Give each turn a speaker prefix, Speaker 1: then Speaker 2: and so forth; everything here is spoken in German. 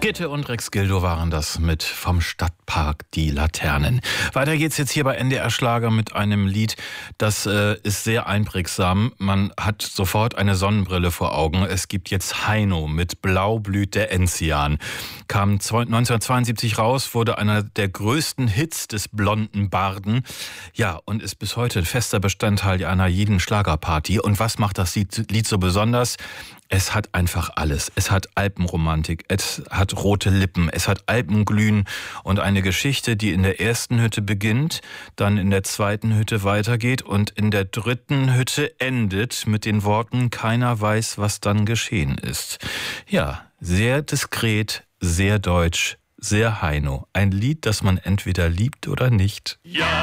Speaker 1: Gitte und Rex Gildo waren das mit Vom Stadtpark die Laternen. Weiter geht's jetzt hier bei NDR Schlager mit einem Lied, das ist sehr einprägsam. Man hat sofort eine Sonnenbrille vor Augen. Es gibt jetzt Heino mit Blau blüht der Enzian. Kam 1972 raus, wurde einer der größten Hits des blonden Barden. Ja, und ist bis heute ein fester Bestandteil einer jeden Schlagerparty. Und was macht das Lied so besonders? Es hat einfach alles. Es hat Alpenromantik, es hat rote Lippen, es hat Alpenglühen und eine Geschichte, die in der ersten Hütte beginnt, dann in der zweiten Hütte weitergeht und in der dritten Hütte endet mit den Worten: Keiner weiß, was dann geschehen ist. Ja, sehr diskret, sehr deutsch, sehr Heino. Ein Lied, das man entweder liebt oder nicht.
Speaker 2: Ja!